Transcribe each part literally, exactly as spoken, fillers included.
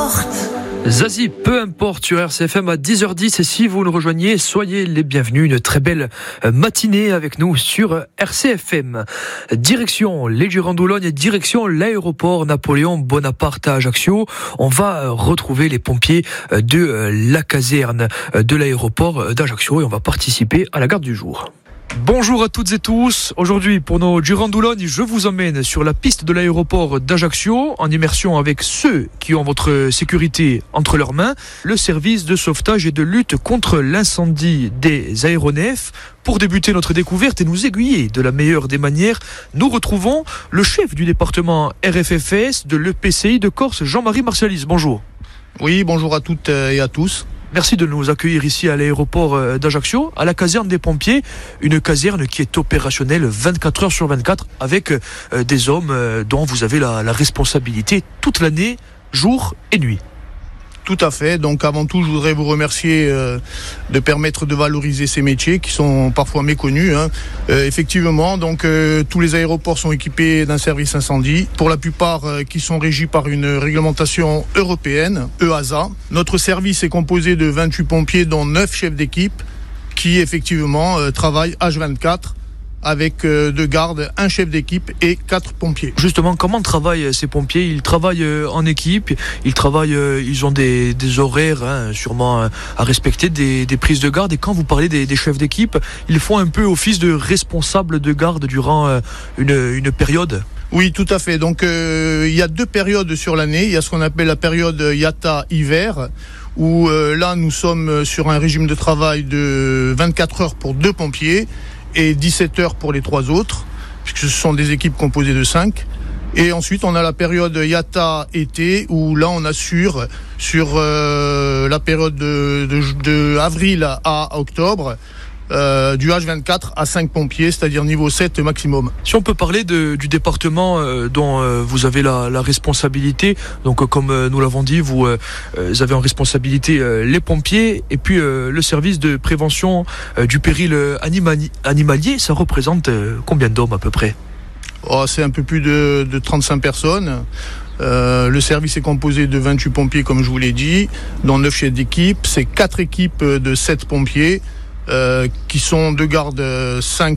importe. Zazie, peu importe, sur R C F M à dix heures dix, et si vous nous rejoignez, soyez les bienvenus. Une très belle matinée avec nous sur R C F M. Direction les Girandoulogne et direction l'aéroport Napoléon Bonaparte à Ajaccio. On va retrouver les pompiers de la caserne de l'aéroport d'Ajaccio et on va participer à la garde du jour. Bonjour à toutes et tous. Aujourd'hui, pour nos Girandoulogne, je vous emmène sur la piste de l'aéroport d'Ajaccio en immersion avec ceux qui ont votre sécurité entre leurs mains, le service de sauvetage et de lutte contre l'incendie des aéronefs. Pour débuter notre découverte et nous aiguiller de la meilleure des manières, nous retrouvons le chef du département R F F S de l'E P C I de Corse, Jean-Marie Martialis. Bonjour. Oui, bonjour à toutes et à tous. Merci de nous accueillir ici à l'aéroport d'Ajaccio, à la caserne des pompiers, une caserne qui est opérationnelle vingt-quatre heures sur vingt-quatre avec des hommes dont vous avez la, la responsabilité toute l'année, jour et nuit. Tout à fait. Donc avant tout, je voudrais vous remercier euh, de permettre de valoriser ces métiers qui sont parfois méconnus. Hein. Euh, effectivement, donc euh, tous les aéroports sont équipés d'un service incendie, pour la plupart euh, qui sont régis par une réglementation européenne, E A S A. Notre service est composé de vingt-huit pompiers, dont neuf chefs d'équipe, qui effectivement euh, travaillent H vingt-quatre. Avec euh, deux gardes, un chef d'équipe et quatre pompiers. Justement, comment travaillent ces pompiers ? Ils travaillent euh, en équipe, ils travaillent, euh, ils ont des, des horaires hein, sûrement euh, à respecter, des, des prises de garde. Et quand vous parlez des, des chefs d'équipe, ils font un peu office de responsable de garde durant euh, une, une période ? Oui, tout à fait. Donc, euh, il y a deux périodes sur l'année. Il y a ce qu'on appelle la période I A T A hiver, où euh, là, nous sommes sur un régime de travail de vingt-quatre heures pour deux pompiers et dix-sept heures pour les trois autres, puisque ce sont des équipes composées de cinq. Et ensuite, on a la période I A T A été, où là, on assure sur euh, la période de, de, de avril à octobre, Euh, du H vingt-quatre à cinq pompiers, c'est-à-dire niveau sept maximum. Si on peut parler de, du département euh, dont euh, vous avez la, la responsabilité, donc euh, comme euh, nous l'avons dit, vous, euh, vous avez en responsabilité euh, les pompiers et puis euh, le service de prévention euh, du péril animali- animalier, ça représente euh, combien d'hommes à peu près ? Oh, c'est un peu plus de, de trente-cinq personnes. Euh, le service est composé de vingt-huit pompiers, comme je vous l'ai dit, dont neuf chefs d'équipe. C'est quatre équipes de sept pompiers. Euh, qui sont de garde cinq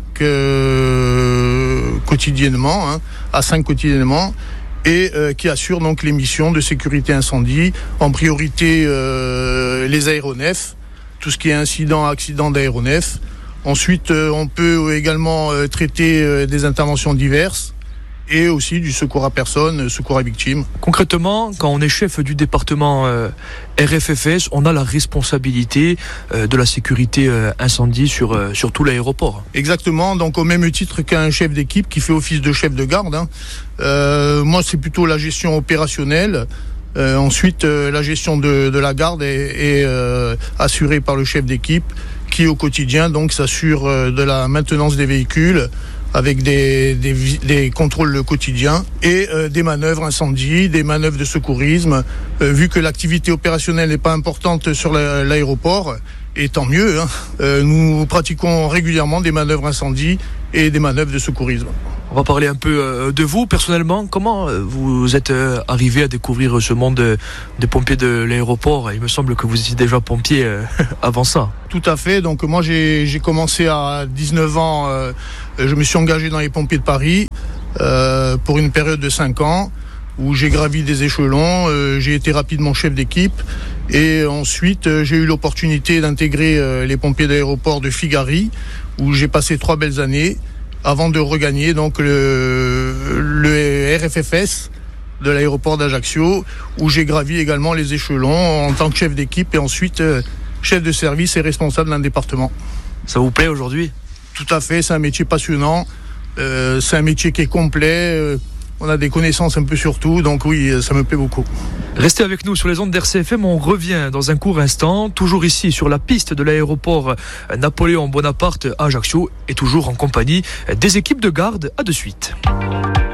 euh, quotidiennement, hein, à cinq quotidiennement, et euh, qui assurent donc les missions de sécurité incendie, en priorité euh, les aéronefs, tout ce qui est incident, accident d'aéronefs. Ensuite, euh, on peut également euh, traiter euh, des interventions diverses, et aussi du secours à personne, secours à victimes. Concrètement, quand on est chef du département euh, R F F S, on a la responsabilité euh, de la sécurité euh, incendie sur, euh, sur tout l'aéroport. Exactement, donc au même titre qu'un chef d'équipe qui fait office de chef de garde. Hein. Euh, moi, c'est plutôt la gestion opérationnelle. Euh, ensuite, euh, la gestion de, de la garde est, est euh, assurée par le chef d'équipe qui, au quotidien, donc, s'assure euh, de la maintenance des véhicules, avec des, des, des contrôles quotidiens et euh, des manœuvres incendie, des manœuvres de secourisme. Euh, vu que l'activité opérationnelle n'est pas importante sur la, l'aéroport, et tant mieux, hein, euh, nous pratiquons régulièrement des manœuvres incendie et des manœuvres de secourisme. On va parler un peu euh, de vous personnellement. Comment euh, vous êtes euh, arrivé à découvrir ce monde euh, des pompiers de l'aéroport ? Il me semble que vous étiez déjà pompier euh, avant ça. Tout à fait. Donc moi j'ai, j'ai commencé à dix-neuf ans. Euh, je me suis engagé dans les pompiers de Paris euh, pour une période de cinq ans où j'ai gravi des échelons. Euh, j'ai été rapidement chef d'équipe et ensuite euh, j'ai eu l'opportunité d'intégrer euh, les pompiers d'aéroport de Figari où j'ai passé trois belles années, avant de regagner donc le, le R F F S de l'aéroport d'Ajaccio, où j'ai gravi également les échelons en tant que chef d'équipe et ensuite euh, chef de service et responsable d'un département. Ça vous plaît aujourd'hui ? Tout à fait, c'est un métier passionnant, euh, c'est un métier qui est complet, euh, on a des connaissances un peu sur tout, donc oui, ça me plaît beaucoup. Restez avec nous sur les ondes d'R C F M, on revient dans un court instant, toujours ici sur la piste de l'aéroport Napoléon Bonaparte à Ajaccio et toujours en compagnie des équipes de garde. À de suite.